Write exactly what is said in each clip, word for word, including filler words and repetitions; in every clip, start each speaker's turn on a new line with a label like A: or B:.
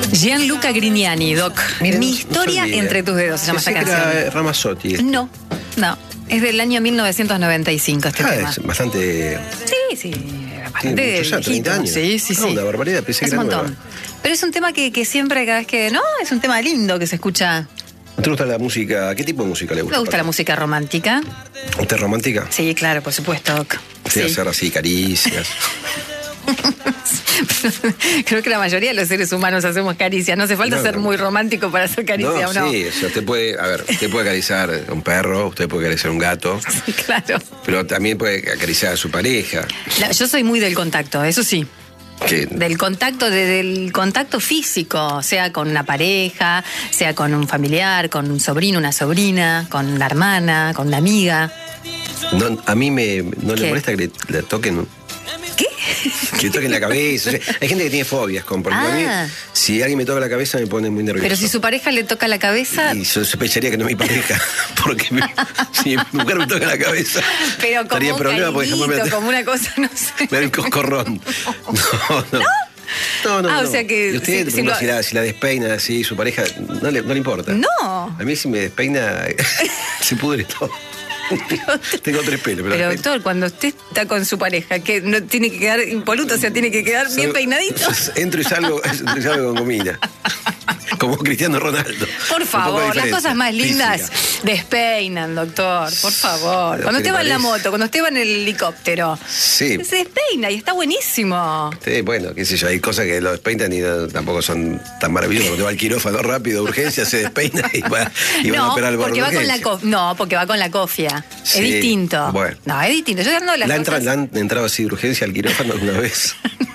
A: Gianluca Grignani, Doc.
B: Mira,
A: Mi
B: no- no
A: historia
B: sabía.
A: entre tus dedos se llama
B: Pensé
A: esta
B: que
A: canción.
B: era Ramazzotti.
A: No, no. Es del año mil novecientos noventa y cinco este
B: Ah,
A: tema.
B: es bastante...
A: Sí, sí. Bastante
B: Tiene muchos años,
A: viejito.
B: treinta años.
A: Sí, sí,
B: Ah,
A: sí.
B: una barbaridad, pensé
A: es
B: que
A: un
B: era
A: montón.
B: nueva.
A: Pero es un tema que, que siempre, cada vez que. No, es un tema lindo que se escucha.
B: ¿No te gusta la música? ¿Qué tipo de música le gusta?
A: Me gusta la música romántica.
B: ¿Usted es romántica?
A: Sí, claro, por supuesto, Doc.
B: Sí,
A: Sí.
B: hacer así caricias.
A: Creo que la mayoría de los seres humanos hacemos caricias. No hace falta
B: No,
A: ser
B: no.
A: muy romántico para hacer caricia,
B: No,
A: ¿o no?
B: sí, o sea, usted puede, a ver, usted puede acariciar a un perro, usted puede acariciar a un gato,
A: Sí, claro.
B: pero también puede acariciar a su pareja.
A: La- yo soy muy del contacto, eso sí.
B: Que,
A: Del contacto, de- del contacto físico, sea con una pareja, sea con un familiar, con un sobrino, una sobrina, con la hermana, con una amiga.
B: no, a mí me, no
A: ¿Qué?
B: le molesta que le, le toquen,
A: ¿Qué?
B: que le toquen la cabeza. O sea, hay gente que tiene fobias con, porque a mí,
A: Ah.
B: si alguien me toca la cabeza me pone muy nervioso.
A: Pero si su pareja le toca la cabeza,
B: Y yo sospecharía que no es mi pareja, porque me- si mi mujer me toca la cabeza,
A: pero como
B: estaría en
A: un
B: problema porque jamás me,
A: cariñito, como una cosa, no sé.
B: me da un coscorrón. No, no. No, no,
A: Ah, o
B: no.
A: sea que
B: ¿Y usted,
A: si-
B: por
A: si
B: ejemplo,
A: lo-
B: si, la, si la despeina así, su pareja, no le, no le importa?
A: No.
B: A mí si me despeina, se pudre todo. Tengo tres pelos, pero,
A: Pero
B: despeina-
A: doctor, cuando usted está con su pareja, que no tiene que quedar impoluto, o sea, tiene que quedar bien
B: Salgo-
A: peinadito.
B: Entro y salgo, entro y salgo con comida. Como Cristiano Ronaldo.
A: Por
B: Un poco de
A: favor, las
B: diferencia
A: cosas más lindas
B: física.
A: despeinan, doctor, por favor.
B: Lo
A: Cuando
B: que
A: usted
B: le
A: va en la
B: parece.
A: moto, cuando usted va en el helicóptero,
B: Sí.
A: se despeina y está buenísimo.
B: Sí, bueno, qué sé yo, hay cosas que lo despeinan y no- tampoco son tan maravillosas. Cuando va al quirófano rápido, urgencia, se despeina y va, y van a
A: No,
B: operar al borde
A: porque
B: de
A: va con la
B: urgencia.
A: co- no, porque va con la cofia.
B: Sí,
A: Es distinto.
B: bueno.
A: No, es distinto. Yo ando de las
B: ¿La, entra-
A: cosas-
B: ¿La han entrado así de urgencia al quirófano alguna vez?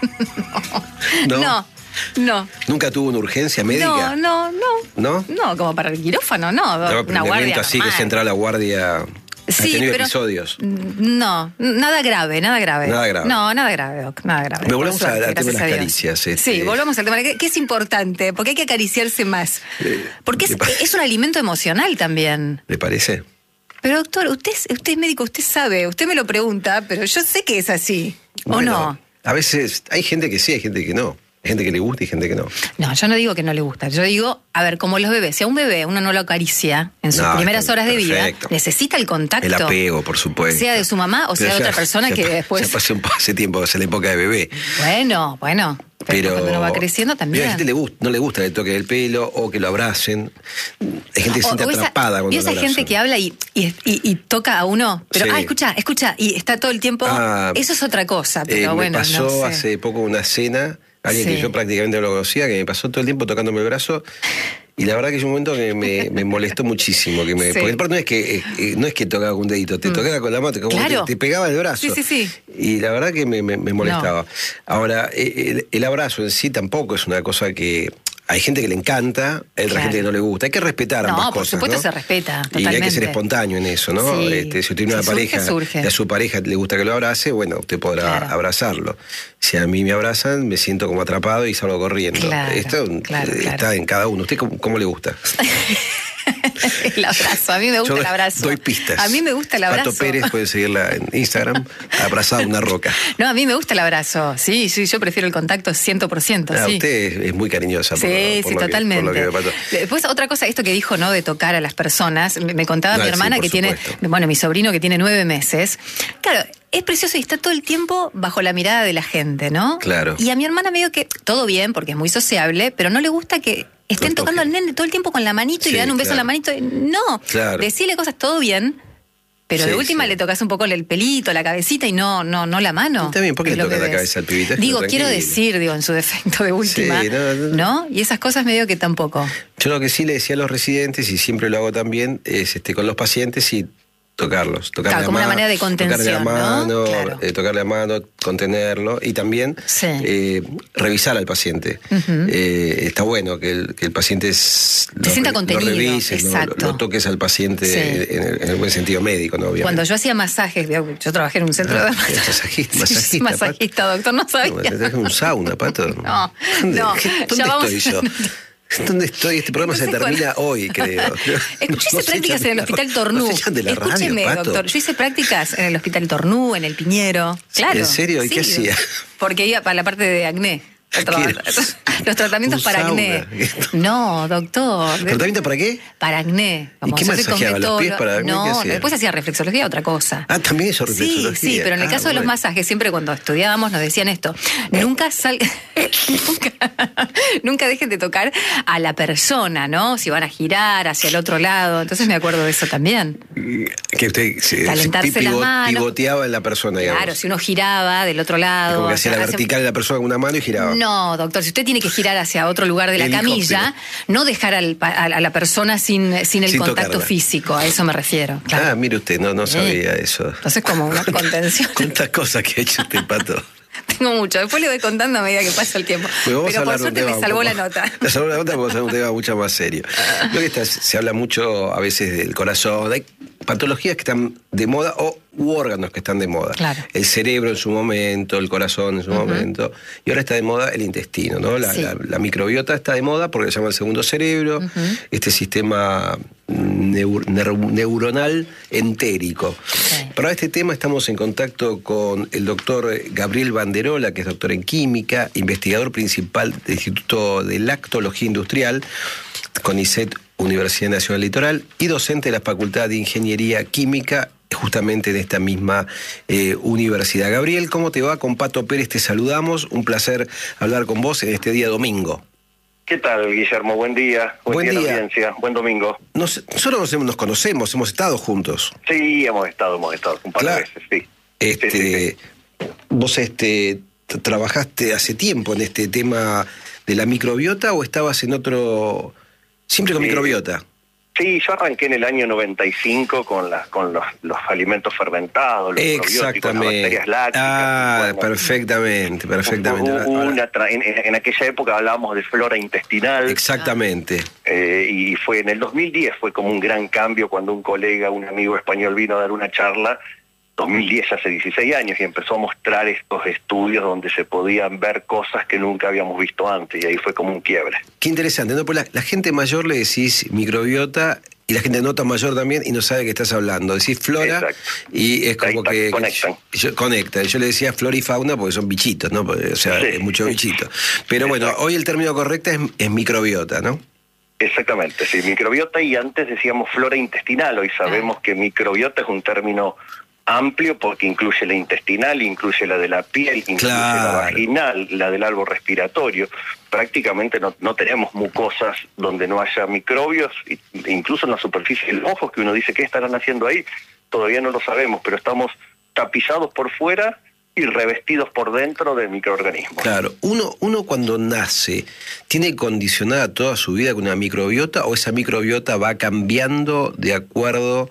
B: no.
A: No, no.
B: ¿Nunca tuvo una urgencia médica?
A: No, no, no.
B: ¿No?
A: No, como para el quirófano, no.
B: No, pero
A: una
B: un
A: guardia
B: evento así que
A: normal.
B: se entra a la guardia. ¿Ha
A: Sí,
B: tenido
A: pero-
B: episodios?
A: No, nada grave, nada grave.
B: Nada grave.
A: No, nada grave, Doc, nada grave.
B: Pero
A: Por
B: volvamos
A: suerte,
B: al- al tema de
A: gracias
B: las
A: a Dios.
B: caricias, este.
A: Sí, volvamos al tema, que, que es importante, porque hay que acariciarse más.
B: Eh,
A: Porque es,
B: ¿le pa-
A: es un alimento emocional también.
B: ¿Le parece?
A: Pero doctor, usted, es- usted es médico, usted sabe, usted me lo pregunta, pero yo sé que es así. ¿O
B: Bueno,
A: no?
B: A veces hay gente que sí, hay gente que no. Hay gente que le gusta y gente que no.
A: No, yo no digo que no le gusta. Yo digo, a ver, como los bebés, si a un bebé uno no lo acaricia en sus
B: No,
A: primeras
B: está
A: horas de vida,
B: perfecto.
A: necesita el contacto.
B: El apego, por supuesto.
A: Sea de su mamá o sea
B: Pero
A: de
B: ya-
A: otra persona
B: ya
A: que
B: pa-
A: después.
B: Ya pasé un po- hace tiempo, hace la época de bebé.
A: Bueno, bueno. Pero,
B: Pero
A: cuando uno va creciendo
B: pero
A: también.
B: a gente le gusta, no le gusta el toque del pelo o que lo abracen. Hay gente que se siente
A: O- o esa-
B: atrapada cuando
A: ¿vio
B: lo
A: esa gente
B: abrazan.
A: que habla y, y, y- y toca a uno? Pero,
B: Sí.
A: ah, escucha, escucha, y está todo el tiempo.
B: Ah,
A: Eso es otra cosa, pero
B: Eh,
A: bueno,
B: me pasó
A: no sé.
B: hace poco una cena, alguien
A: Sí.
B: que yo prácticamente no lo conocía, que me pasó todo el tiempo tocándome el brazo. Y la verdad que es un momento que me, me molestó muchísimo. Que me,
A: Sí.
B: Porque aparte no es que eh, eh, no es que tocaba con un dedito, te tocaba con la mano, como
A: Claro.
B: te, te pegaba el brazo.
A: Sí, sí, sí.
B: Y la verdad que me, me- me molestaba. Ahora, eh, el, el abrazo en sí tampoco es una cosa que... Hay gente que le encanta, hay otra
A: Claro.
B: gente que no le gusta. Hay que respetar
A: No,
B: ambas
A: por
B: cosas.
A: supuesto
B: ¿no?
A: se respeta,
B: Y hay que
A: totalmente.
B: ser espontáneo en eso, ¿no?
A: Sí.
B: Este, si usted tiene una
A: Si surge,
B: pareja
A: surge.
B: y a su pareja le gusta que lo abrace, bueno, usted podrá
A: Claro.
B: abrazarlo. Si a mí me abrazan, me siento como atrapado y salgo corriendo.
A: Claro,
B: Esto
A: claro,
B: eh, está
A: claro.
B: en cada uno. ¿Usted cómo, cómo le gusta?
A: El abrazo, a mí me gusta
B: Yo
A: el abrazo.
B: doy pistas.
A: A mí me gusta el abrazo.
B: Pato Pérez, pueden seguirla en Instagram, abrazada a una roca.
A: No, a mí me gusta el abrazo. Sí, sí, yo prefiero el contacto cien por ciento.
B: Ah,
A: sí.
B: usted es, es muy cariñosa. por
A: Sí,
B: lo- por
A: sí,
B: lo que-
A: totalmente.
B: por lo que me pasó.
A: Después, otra cosa, esto que dijo, ¿no? De tocar a las personas. Me, me contaba
B: Ah,
A: mi
B: sí,
A: hermana
B: por
A: que tiene,
B: supuesto.
A: bueno, mi sobrino que tiene nueve meses. Claro, es precioso y está todo el tiempo bajo la mirada de la gente, ¿no?
B: Claro.
A: Y a mi hermana medio que todo bien, porque es muy sociable, pero no le gusta que estén
B: Lo
A: tocando al
B: toquen.
A: nene todo el tiempo con la manito y
B: Sí,
A: le dan un beso en la
B: claro.
A: manito. No,
B: Claro.
A: decirle cosas todo bien. Pero
B: Sí,
A: de última
B: sí.
A: le tocas un poco el pelito, la cabecita y no, no, no la mano.
B: Está bien, ¿por qué
A: Es
B: le
A: lo
B: tocas
A: que
B: la
A: ves.
B: cabeza al pibito?
A: Digo,
B: Tranquilo.
A: quiero decir, digo, en su defecto de última.
B: Sí, no, no.
A: ¿No? Y esas cosas medio que tampoco.
B: Yo lo que sí le decía a los residentes, y siempre lo hago también, es este con los pacientes y tocarlos. Tocarle
A: Claro,
B: la
A: como una
B: ma-
A: manera de contención,
B: Tocarle la
A: ¿no?
B: mano,
A: Claro.
B: eh, tocarle la mano, contenerlo y también
A: Sí.
B: eh, revisar al paciente. Eh, está bueno que el, que el paciente es,
A: Se sienta
B: re-
A: contenido,
B: lo revises, lo-
A: exacto.
B: lo, toques al paciente
A: Sí.
B: en, el, en el buen sentido médico, ¿no? Obviamente.
A: Cuando yo hacía masajes, digo, yo trabajé en un centro
B: Ah,
A: de masajes.
B: masajista,
A: Sí, yo soy
B: masajista,
A: masajista, doctor, no sabía.
B: No, te traje un sauna, Pato.
A: No,
B: ¿Dónde,
A: no,
B: ¿dónde
A: ya vamos
B: estoy yo? ¿Dónde estoy? Este programa se
A: Entonces,
B: termina
A: cuando-
B: hoy, creo.
A: Escuché
B: No
A: hice
B: se
A: prácticas
B: echan
A: en el
B: de la
A: Hospital
B: ra-
A: Tornú.
B: no se echan de la radio,
A: Escúcheme,
B: Pato.
A: doctor. Yo hice prácticas en el Hospital Tornú, en el Piñero. Claro.
B: ¿En serio? ¿Y qué
A: Sí,
B: hacía?
A: Porque iba para la parte de acné. Los tratamientos para acné. No, doctor.
B: ¿Tratamientos para qué?
A: Para acné.
B: ¿Y qué masajeaba los pies para acné?
A: No, después hacía reflexología, otra cosa.
B: Ah, también eso, reflexología.
A: Sí, sí, pero en el
B: ah,
A: caso
B: bueno.
A: de los masajes, siempre cuando estudiábamos nos decían esto, nunca sal... nunca, nunca dejen de tocar a la persona, ¿no? Si van a girar hacia el otro lado. Entonces me acuerdo de eso también.
B: Que usted se,
A: calentarse
B: se pivot,
A: las manos.
B: pivoteaba en la persona, digamos.
A: Claro, si uno giraba del otro lado.
B: Como que hacía la
A: hacia...
B: vertical de la persona con una mano y giraba.
A: No, doctor, si usted tiene que girar hacia otro lugar de la camilla, no dejar al, a, a la persona sin, sin el
B: sin
A: contacto
B: tocarla.
A: físico, a eso me refiero. Claro.
B: Ah, mire usted, no, no sabía
A: ¿Eh?
B: eso.
A: Entonces como una contención.
B: ¿Cuántas cosas que ha hecho este Pato?
A: Tengo mucho, después le voy contando a medida que pasa el tiempo.
B: Pero
A: por suerte me salvó la nota.
B: Me salvó la nota porque es un tema mucho más serio. Creo que está, se habla mucho a veces del corazón, hay patologías que están de moda o u órganos que están de moda.
A: Claro.
B: El cerebro en su momento, el corazón en su uh-huh. momento, y ahora está de moda el intestino, ¿no? La, sí. la, la microbiota está de moda porque se llama el segundo cerebro, uh-huh. este sistema neur, neur, neuronal entérico. Sí. Para este tema estamos en contacto con el doctor Gabriel Banderola, que es doctor en química, investigador principal del Instituto de Lactología Industrial, CONICET, Universidad Nacional Litoral, y docente de la Facultad de Ingeniería Química, justamente de esta misma eh, universidad. Gabriel, ¿cómo te va? Con Pato Pérez te saludamos. Un placer hablar con vos en este día domingo.
C: ¿Qué tal, Guillermo? Buen día. Buen, Buen día, día. Audiencia. Buen domingo.
B: Nos, nosotros nos, nos conocemos, hemos estado juntos.
C: Sí, hemos estado, hemos estado un par claro. de veces, sí.
B: Este,
C: sí, sí, sí.
B: ¿Vos este, trabajaste hace tiempo en este tema de la microbiota o estabas en otro... siempre con sí. microbiota?
C: Sí, yo arranqué en el año noventa y cinco con, las, con los, los alimentos fermentados, los probióticos, las bacterias lácticas.
B: Ah,
C: bueno,
B: perfectamente, perfectamente.
C: Una, en, en aquella época hablábamos de flora intestinal.
B: Exactamente.
C: Eh, y fue en el dos mil diez, fue como un gran cambio cuando un colega, un amigo español vino a dar una charla, dos mil diez, hace dieciséis años, y empezó a mostrar estos estudios donde se podían ver cosas que nunca habíamos visto antes, y ahí fue como un quiebre.
B: Qué interesante, ¿no? Pues la, la gente mayor le decís microbiota, y la gente no tan mayor también, y no sabe de qué estás hablando. Decís flora, exacto. Y es como que...
C: Conectan.
B: Que yo, conectan. Yo le decía flora y fauna porque son bichitos, ¿no? O sea, sí. Es mucho bichito. Pero bueno, exacto. Hoy el término correcto es, es microbiota, ¿no?
C: Exactamente, sí, microbiota, y antes decíamos flora intestinal, hoy sabemos que microbiota es un término amplio porque incluye la intestinal, incluye la de la piel, incluye claro. la vaginal, la del árbol respiratorio. Prácticamente no, no tenemos mucosas donde no haya microbios, incluso en la superficie de los ojos, que uno dice, ¿qué estarán haciendo ahí? Todavía no lo sabemos, pero estamos tapizados por fuera y revestidos por dentro de microorganismos.
B: Claro, uno, uno cuando nace, ¿tiene condicionada toda su vida con una microbiota o esa microbiota va cambiando de acuerdo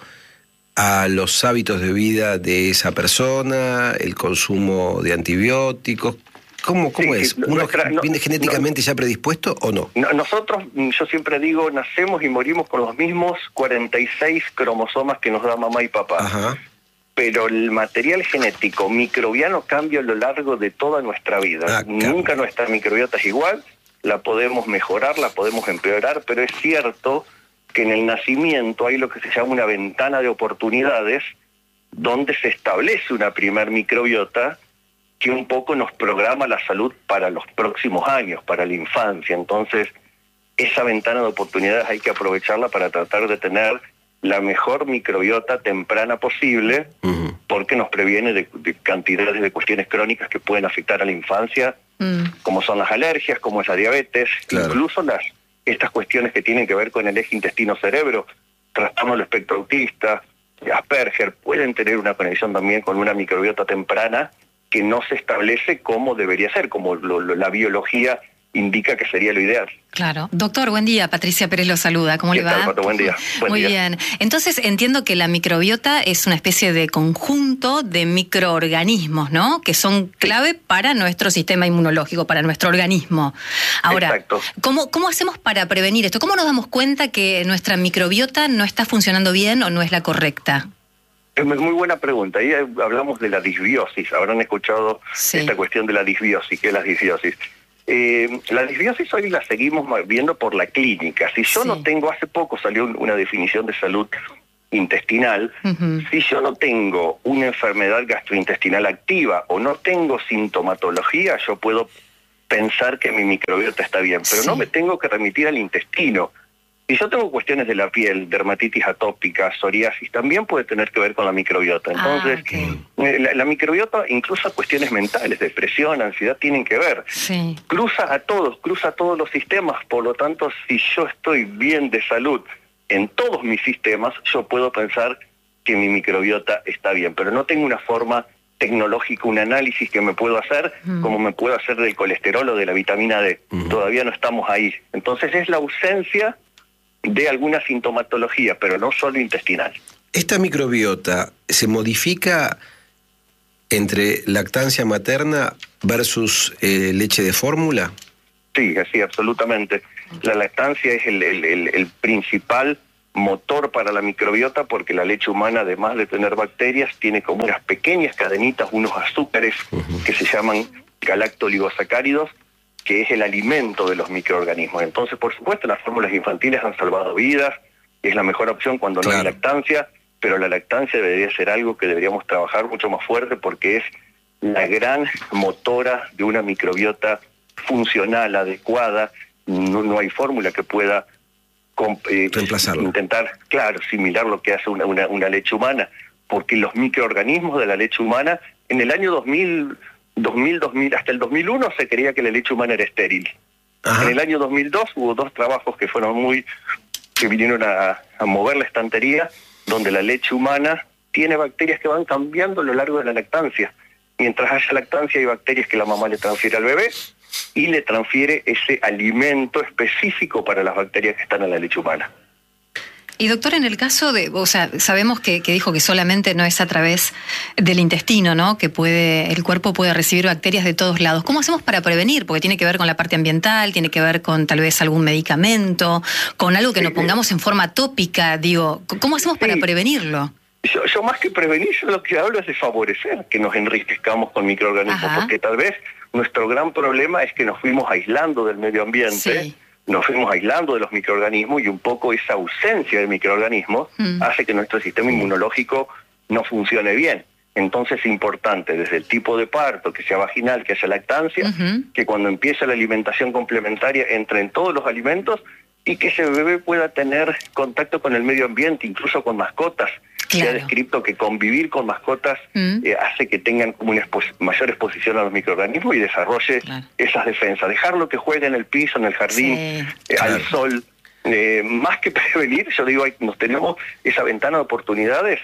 B: a los hábitos de vida de esa persona, el consumo de antibióticos? ¿Cómo, cómo sí, es? ¿Uno nuestra, no, viene genéticamente no, ya predispuesto o no?
C: no? Nosotros, yo siempre digo, nacemos y morimos con los mismos cuarenta y seis cromosomas que nos da mamá y papá.
B: Ajá.
C: Pero el material genético microbiano cambia a lo largo de toda nuestra vida. Ah, Nunca nuestra microbiota es igual, la podemos mejorar, la podemos empeorar, pero es cierto que en el nacimiento hay lo que se llama una ventana de oportunidades donde se establece una primer microbiota que un poco nos programa la salud para los próximos años, para la infancia. Entonces, esa ventana de oportunidades hay que aprovecharla para tratar de tener la mejor microbiota temprana posible, uh-huh. porque nos previene de, de cantidades de cuestiones crónicas que pueden afectar a la infancia, uh-huh. como son las alergias, como es la diabetes, claro. incluso las estas cuestiones que tienen que ver con el eje intestino-cerebro, trastorno del espectro autista, Asperger, pueden tener una conexión también con una microbiota temprana que no se establece como debería ser, como lo, lo, la biología indica que sería lo ideal.
A: Claro. Doctor, buen día. Patricia Pérez lo saluda. ¿Cómo le va?
C: Tal, Pato? Buen día. Buen
A: Muy
C: día.
A: bien. Entonces entiendo que la microbiota es una especie de conjunto de microorganismos, ¿no? Que son clave para nuestro sistema inmunológico, para nuestro organismo. Ahora,
C: exacto.
A: ¿cómo, ¿cómo hacemos para prevenir esto? ¿Cómo nos damos cuenta que nuestra microbiota no está funcionando bien o no es la correcta?
C: Es muy buena pregunta. Ahí hablamos de la disbiosis. Habrán escuchado sí. esta cuestión de la disbiosis. ¿Qué es la disbiosis? Eh, la disbiosis hoy la seguimos viendo por la clínica. Si yo sí. no tengo, hace poco salió una definición de salud intestinal, uh-huh. si yo no tengo una enfermedad gastrointestinal activa o no tengo sintomatología, yo puedo pensar que mi microbiota está bien, pero sí. no me tengo que remitir al intestino. Si yo tengo cuestiones de la piel, dermatitis atópica, psoriasis, también puede tener que ver con la microbiota. Entonces, ah, okay. la, la microbiota, incluso cuestiones mentales, depresión, ansiedad, tienen que ver.
A: Sí.
C: Cruza a todos, cruza a todos los sistemas. Por lo tanto, si yo estoy bien de salud en todos mis sistemas, yo puedo pensar que mi microbiota está bien. Pero no tengo una forma tecnológica, un análisis que me puedo hacer, mm. como me puedo hacer del colesterol o de la vitamina D. Mm. Todavía no estamos ahí. Entonces, es la ausencia de alguna sintomatología, pero no solo intestinal.
B: ¿Esta microbiota se modifica entre lactancia materna versus eh, leche de fórmula?
C: Sí, sí, absolutamente. La lactancia es el, el, el, el principal motor para la microbiota, porque la leche humana, además de tener bacterias, tiene como unas pequeñas cadenitas, unos azúcares uh-huh. que se llaman galactoligosacáridos, que es el alimento de los microorganismos. Entonces, por supuesto, las fórmulas infantiles han salvado vidas, es la mejor opción cuando claro. no hay lactancia, pero la lactancia debería ser algo que deberíamos trabajar mucho más fuerte, porque es la gran motora de una microbiota funcional, adecuada. No, no hay fórmula que pueda eh, intentar, claro, similar lo que hace una, una, una leche humana, porque los microorganismos de la leche humana, en el año dos mil... dos mil, dos mil, hasta el dos mil uno se creía que la leche humana era estéril. Ajá. En el año dos mil dos hubo dos trabajos que fueron muy, que vinieron a, a mover la estantería, donde la leche humana tiene bacterias que van cambiando a lo largo de la lactancia. Mientras haya lactancia hay bacterias que la mamá le transfiere al bebé y le transfiere ese alimento específico para las bacterias que están en la leche humana.
A: Y doctor, en el caso de, o sea, sabemos que, que dijo que solamente no es a través del intestino, ¿no? Que puede, el cuerpo puede recibir bacterias de todos lados. ¿Cómo hacemos para prevenir? Porque tiene que ver con la parte ambiental, tiene que ver con tal vez algún medicamento, con algo que sí, nos pongamos en forma tópica, digo, ¿cómo hacemos sí. para prevenirlo?
C: Yo, yo más que prevenir, yo lo que hablo es de favorecer que nos enriquezcamos con microorganismos, Ajá. porque tal vez nuestro gran problema es que nos fuimos aislando del medio ambiente, sí. nos fuimos aislando de los microorganismos, y un poco esa ausencia de microorganismos mm. hace que nuestro sistema inmunológico no funcione bien. Entonces es importante, desde el tipo de parto, que sea vaginal, que haya lactancia, uh-huh. que cuando empiece la alimentación complementaria entre en todos los alimentos y que ese bebé pueda tener contacto con el medio ambiente, incluso con mascotas. Claro. Se ha descrito que convivir con mascotas mm. eh, hace que tengan como una expo- mayor exposición a los microorganismos y desarrolle claro. esas defensas. Dejarlo que juegue en el piso, en el jardín, sí. eh, claro. al sol. Eh, más que prevenir, yo digo, hay, nos tenemos esa ventana de oportunidades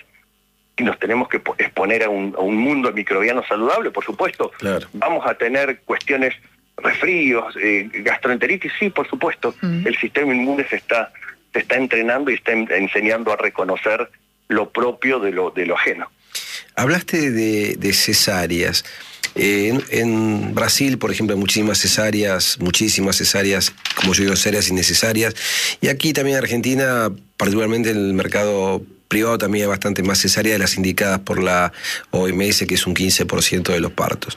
C: y nos tenemos que exponer a un, a un mundo microbiano saludable, por supuesto. Claro. Vamos a tener cuestiones, resfríos, eh, gastroenteritis, sí, por supuesto. Mm. El sistema inmune se está, se está entrenando y está en, enseñando a reconocer lo propio de lo, de lo ajeno.
B: Hablaste de, de cesáreas. Eh, en, en Brasil, por ejemplo, hay muchísimas cesáreas, muchísimas cesáreas, como yo digo, serias y necesarias. Y aquí también en Argentina, particularmente en el mercado privado, también hay bastante más cesáreas de las indicadas por la O M S, que es un quince por ciento de los partos.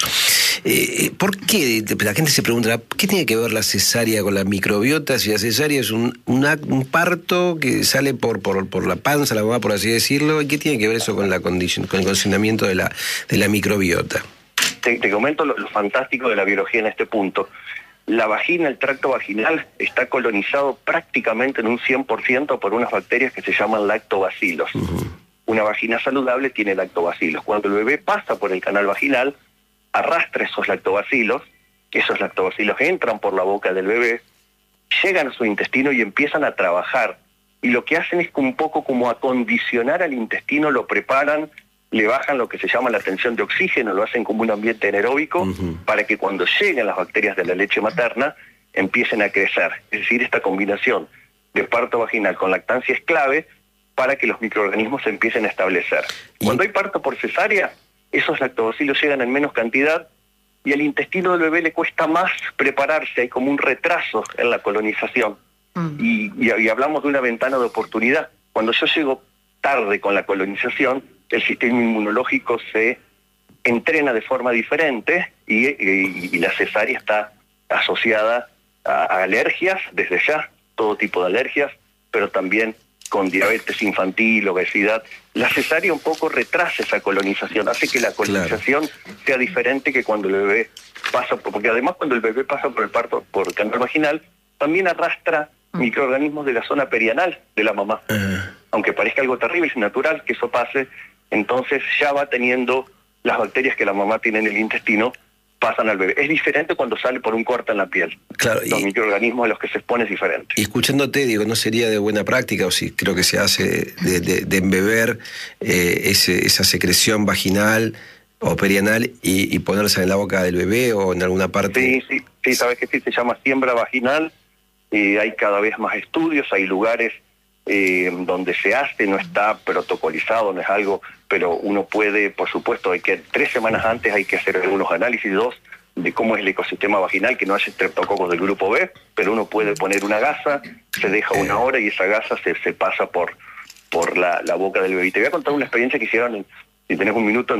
B: Eh, ¿Por qué? La gente se pregunta, ¿qué tiene que ver la cesárea con la microbiota? Si la cesárea es un, una, un parto que sale por, por, por la panza, la mamá, por así decirlo, ¿y qué tiene que ver eso con, la condición, con el condicionamiento de la, de la microbiota?
C: Te, te comento lo, lo fantástico de la biología en este punto. La vagina, el tracto vaginal, está colonizado prácticamente en un cien por ciento por unas bacterias que se llaman lactobacilos. Uh-huh. Una vagina saludable tiene lactobacilos. Cuando el bebé pasa por el canal vaginal, arrastra esos lactobacilos, esos lactobacilos entran por la boca del bebé, llegan a su intestino y empiezan a trabajar. Y lo que hacen es un poco como acondicionar al intestino, lo preparan, le bajan lo que se llama la tensión de oxígeno, lo hacen como un ambiente anaeróbico, uh-huh. para que cuando lleguen las bacterias de la leche materna empiecen a crecer. Es decir, esta combinación de parto vaginal con lactancia es clave para que los microorganismos se empiecen a establecer. ¿Y? Cuando hay parto por cesárea, esos lactobacilos llegan en menos cantidad y al intestino del bebé le cuesta más prepararse, hay como un retraso en la colonización. Uh-huh. Y, y, y hablamos de una ventana de oportunidad. Cuando yo llego tarde con la colonización, el sistema inmunológico se entrena de forma diferente y, y, y la cesárea está asociada a, a alergias, desde ya, todo tipo de alergias, pero también con diabetes infantil, obesidad. La cesárea un poco retrasa esa colonización, hace que la colonización claro. sea diferente que cuando el bebé pasa, porque además cuando el bebé pasa por el parto por canal vaginal, también arrastra mm. microorganismos de la zona perianal de la mamá. Uh. Aunque parezca algo terrible, es natural que eso pase, entonces ya va teniendo las bacterias que la mamá tiene en el intestino, pasan al bebé. Es diferente cuando sale por un corte en la piel. Claro, los y, microorganismos a los que se expone es diferente.
B: Y escuchándote, digo, ¿no sería de buena práctica, o si creo que se hace, de, de, de embeber eh, ese, esa secreción vaginal o perianal y, y ponerse en la boca del bebé o en alguna parte?
C: Sí, sí, sí, sabes que sí, se llama siembra vaginal, eh, hay cada vez más estudios, hay lugares eh, donde se hace, no está protocolizado, no es algo, pero uno puede, por supuesto, hay que tres semanas antes hay que hacer algunos análisis, dos, de cómo es el ecosistema vaginal, que no haya estreptococos del grupo B, pero uno puede poner una gasa, se deja una hora y esa gasa se, se pasa por, por la, la boca del bebé. Y te voy a contar una experiencia que hicieron, en, si tenés un minuto,